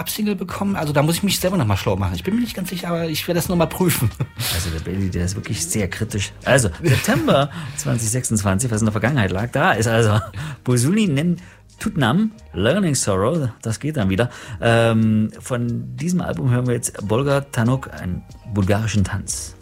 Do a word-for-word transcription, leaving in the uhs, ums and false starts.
Single bekommen? Also da muss ich mich selber nochmal schlau machen. Ich bin mir nicht ganz sicher, aber ich werde das nochmal prüfen. Also der Bailey, der ist wirklich sehr kritisch. Also September zwanzig sechsundzwanzig, was in der Vergangenheit lag, da ist also Bosuni Nen Tutnam, Learning Sorrow, das geht dann wieder. Ähm, von diesem Album hören wir jetzt Bolga Tanuk, einen bulgarischen Tanz.